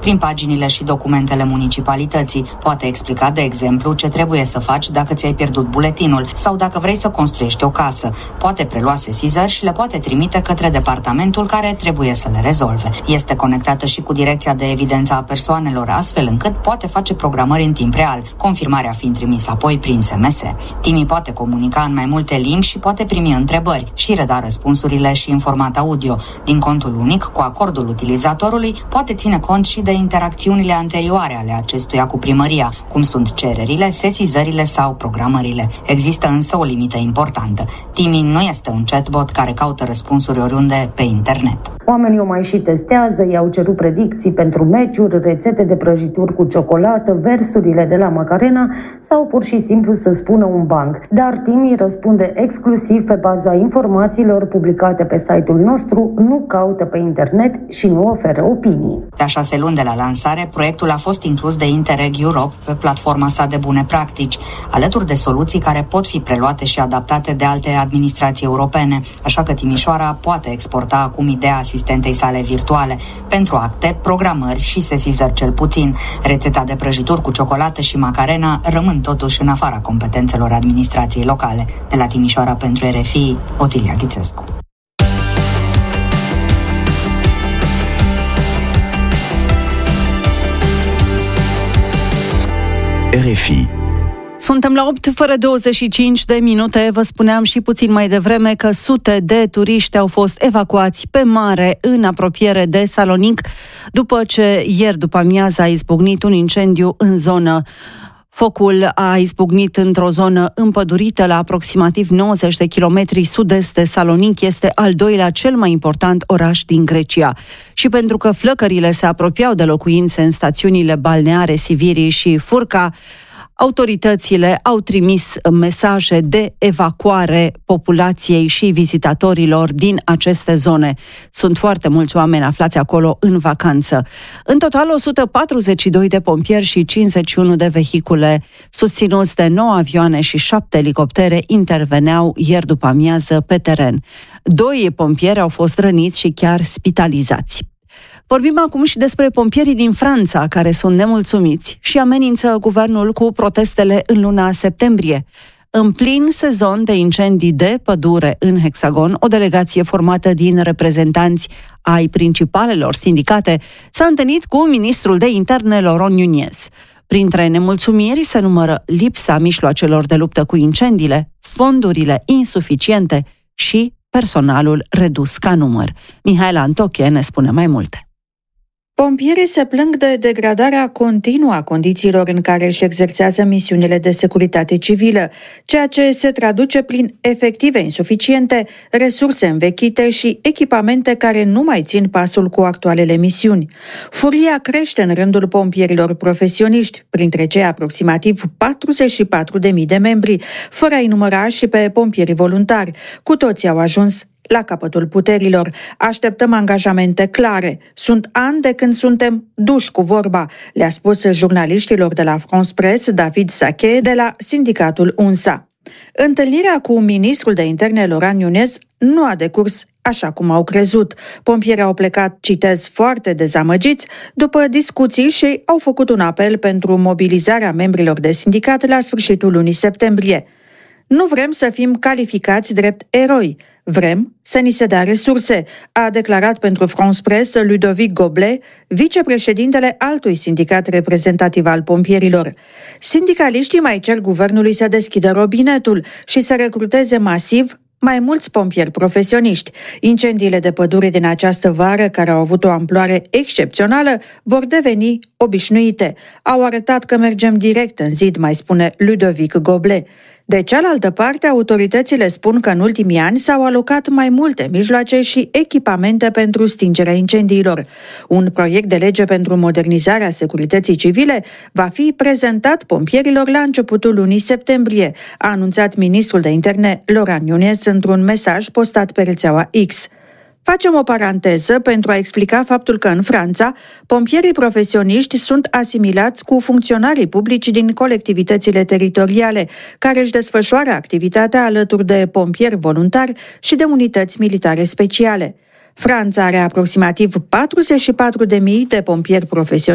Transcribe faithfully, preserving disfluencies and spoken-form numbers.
prin paginile și documentele municipalității. Poate explica, de exemplu, ce trebuie să faci dacă ți-ai pierdut buletinul sau dacă vrei să construiești o casă. Poate prelua sesizări și le poate trimite către departamentul care trebuie să le rezolve. Este conectată și cu Direcția de Evidență a Persoanelor, astfel încât poate face programări în timp real, confirmarea fiind trimisă apoi prin S M S. Timi poate comunica în mai multe limbi și poate primi întrebări și reda răspunsurile și în format audio. Din contul unic, cu acordul utilizatorului, poate ține cont și de interacțiunile anterioare ale acestuia cu primăria, cum sunt cererile, sesizările sau programările. Există însă o limită importantă. Timi nu este un chatbot care caută răspunsuri oriunde pe internet. Oamenii o mai și testează, i-au cerut predicții pentru meciuri, rețete de prăjituri cu ciocolată, versurile de la Macarena sau pur și simplu să spună un banc. Dar Timi răspunde exclusiv pe baza informațiilor publicate pe site-ul nostru, nu caută pe internet și nu oferă opinii. La șase luni de la lansare, proiectul a fost inclus de Interreg Europe pe platforma sa de bune practici, alături de soluții care pot fi preluate și adaptate de alte administrații europene, așa că Timișoara poate exporta acum ideea asistentei sale virtuale pentru acte, programări și sesizări cel puțin. Rețeta de prăjituri cu ciocolată și Macarena rămân totuși în afara competențelor administrației locale. De la Timișoara pentru R F I, Otilia Ghițescu. R F I. Suntem la opt fără douăzeci și cinci de minute. Vă spuneam și puțin mai devreme că sute de turiști au fost evacuați pe mare în apropiere de Salonic după ce ieri după amiază a izbucnit un incendiu în zonă. Focul a izbucnit într-o zonă împădurită la aproximativ nouăzeci de kilometri sud-est de Salonic. Este al doilea cel mai important oraș din Grecia. Și pentru că flăcările se apropiau de locuințe în stațiunile balneare Sivirii și Furca, autoritățile au trimis mesaje de evacuare populației și vizitatorilor din aceste zone. Sunt foarte mulți oameni aflați acolo în vacanță. În total, o sută patruzeci și doi de pompieri și cincizeci și unu de vehicule susținuți de nouă avioane și șapte elicoptere interveneau ieri după amiază pe teren. Doi pompieri au fost răniți și chiar spitalizați. Vorbim acum și despre pompierii din Franța, care sunt nemulțumiți și amenință guvernul cu protestele în luna septembrie. În plin sezon de incendii de pădure în Hexagon, o delegație formată din reprezentanți ai principalelor sindicate s-a întâlnit cu ministrul de interne Laurent Nunez. Printre nemulțumiri se numără lipsa mijloacelor de luptă cu incendiile, fondurile insuficiente și personalul redus ca număr. Mihaela Antoche ne spune mai multe. Pompierii se plâng de degradarea continuă a condițiilor în care își exersează misiunile de securitate civilă, ceea ce se traduce prin efective insuficiente, resurse învechite și echipamente care nu mai țin pasul cu actualele misiuni. Furia crește în rândul pompierilor profesioniști, printre cei aproximativ patruzeci și patru de mii de membri, fără a-i număra și pe pompierii voluntari. Cu toții au ajuns la capătul puterilor. Așteptăm angajamente clare. Sunt ani de când suntem duși cu vorba, le-a spus jurnaliștilor de la France Presse David Sachet de la sindicatul U N S A. Întâlnirea cu ministrul de interne Laurent Nunez nu a decurs așa cum au crezut. Pompierii au plecat, citez, foarte dezamăgiți după discuții și au făcut un apel pentru mobilizarea membrilor de sindicat la sfârșitul lunii septembrie. Nu vrem să fim calificați drept eroi. Vrem să ni se dea resurse, a declarat pentru France Presse Ludovic Goblet, vicepreședintele altui sindicat reprezentativ al pompierilor. Sindicaliștii mai cer guvernului să deschidă robinetul și să recruteze masiv mai mulți pompieri profesioniști. Incendiile de pădure din această vară, care au avut o amploare excepțională, vor deveni obișnuite. Au arătat că mergem direct în zid, mai spune Ludovic Goblet. De cealaltă parte, autoritățile spun că în ultimii ani s-au alocat mai multe mijloace și echipamente pentru stingerea incendiilor. Un proiect de lege pentru modernizarea securității civile va fi prezentat pompierilor la începutul lunii septembrie, a anunțat ministrul de interne Laurent Nunez într-un mesaj postat pe rețeaua X. Facem o paranteză pentru a explica faptul că în Franța, pompierii profesioniști sunt asimilați cu funcționarii publici din colectivitățile teritoriale, care își desfășoară activitatea alături de pompieri voluntari și de unități militare speciale. Franța are aproximativ patruzeci și patru de mii de pompieri profesioniști